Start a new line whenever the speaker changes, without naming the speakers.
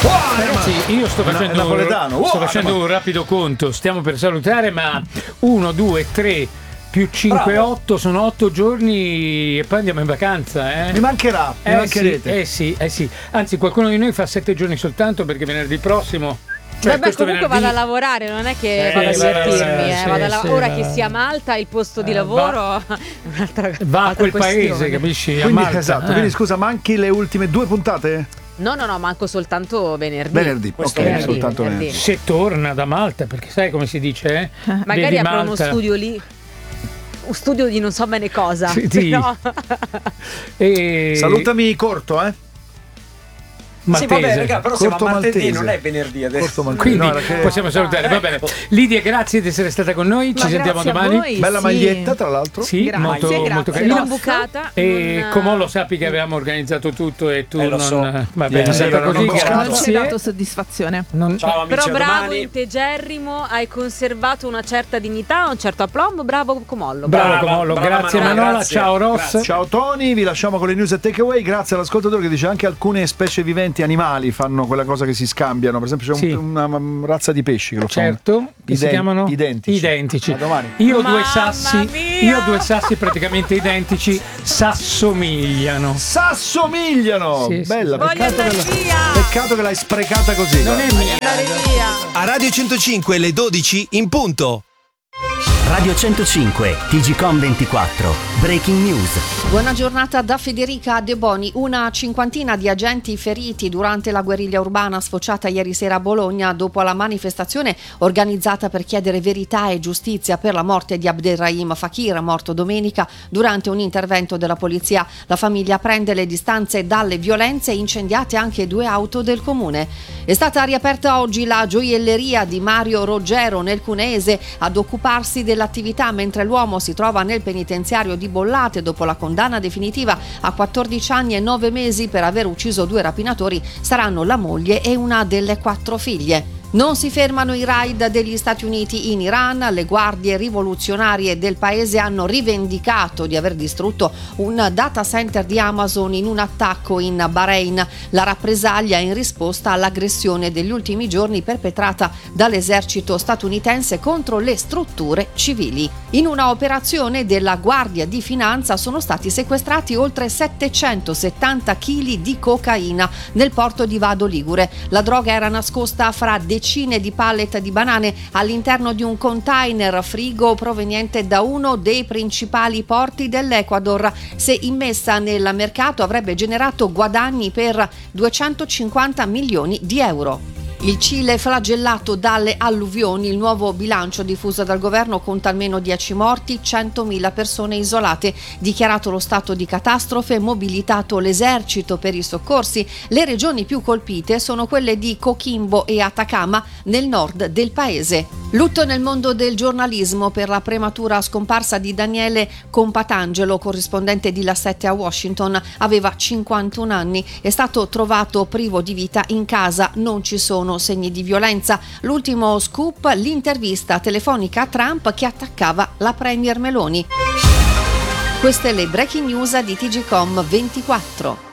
Ragazzi, io sto facendo un rapido conto. Stiamo per salutare, ma 1, 2, 3 più 5, 8 sono 8 giorni e poi andiamo in vacanza.
Mi mancherà, mi mancherete.
Sì. Anzi, qualcuno di noi fa 7 giorni soltanto, perché venerdì prossimo.
Vabbè, comunque vado a lavorare, non è che vado a divertirmi. Ora che sia a Malta il posto di lavoro
va a quel paese, capisci?
Quindi, a Malta. Esatto, quindi scusa, manchi le ultime 2 puntate?
No, manco soltanto venerdì.
Venerdì. Soltanto venerdì.
Se torna da Malta, perché sai come si dice?
Magari apro uno studio lì. Un studio di non so bene cosa.
Sì.
Però...
Salutami corto,
Sì, vabbè, raga, però siamo a martedì,
maltese.
Non è venerdì adesso.
Quindi possiamo salutare, va bene. Lidia, grazie di essere stata con noi. Ci sentiamo domani.
Voi,
bella maglietta, tra l'altro.
Sì, molto carina.
Non bucata.
E Comollo, sappi che avevamo organizzato tutto e tu non.
So.
Va bene,
non ci ha dato soddisfazione.
Ciao amici,
però bravo,
domani.
Integerrimo, hai conservato una certa dignità, un certo aplomb. Bravo Comollo.
Bravo Comollo, grazie Manola.
Grazie.
Ciao Ross.
Grazie.
Ciao Tony, vi lasciamo con le news e takeaway. Grazie all'ascoltatore che dice anche alcune specie viventi animali fanno quella cosa che si scambiano. Per esempio c'è una razza di pesci che lo fanno.
Certo, che si chiamano
identici. A domani.
Io ho due sassi praticamente identici, s'assomigliano.
Sì, bella,
Voglio
peccato che l'hai sprecata così.
Non è mia.
A Radio 105 le 12 in punto.
Radio 105, TGcom 24, Breaking News.
Buona giornata da Federica De Boni. Una cinquantina di agenti feriti durante la guerriglia urbana sfociata ieri sera a Bologna dopo la manifestazione organizzata per chiedere verità e giustizia per la morte di Abderrahim Fakir, morto domenica durante un intervento della polizia. La famiglia prende le distanze dalle violenze, incendiate anche 2 auto del comune. È stata riaperta oggi la gioielleria di Mario Roggero nel Cuneese ad occuparsi dell'attività, mentre l'uomo si trova nel penitenziario di Bollate dopo la condanna definitiva a 14 anni e 9 mesi per aver ucciso 2 rapinatori. Saranno la moglie e una delle 4 figlie. Non si fermano i raid degli Stati Uniti in Iran. Le guardie rivoluzionarie del paese hanno rivendicato di aver distrutto un data center di Amazon in un attacco in Bahrain. La rappresaglia in risposta all'aggressione degli ultimi giorni perpetrata dall'esercito statunitense contro le strutture civili. In una operazione della Guardia di Finanza sono stati sequestrati oltre 770 kg di cocaina nel porto di Vado Ligure. La droga era nascosta fra decine di pallet di banane all'interno di un container frigo proveniente da uno dei principali porti dell'Ecuador. Se immessa nel mercato avrebbe generato guadagni per 250 milioni di euro. Il Cile flagellato dalle alluvioni. Il nuovo bilancio diffuso dal governo conta almeno 10 morti, 100.000 persone isolate. Dichiarato lo stato di catastrofe, mobilitato l'esercito per i soccorsi. Le regioni più colpite sono quelle di Coquimbo e Atacama nel nord del paese. Lutto nel mondo del giornalismo per la prematura scomparsa di Daniele Compatangelo, corrispondente di La 7 a Washington. Aveva 51 anni, è stato trovato privo di vita in casa, non ci sono segni di violenza. L'ultimo scoop, l'intervista telefonica a Trump che attaccava la premier Meloni. Queste le breaking news di TGcom 24.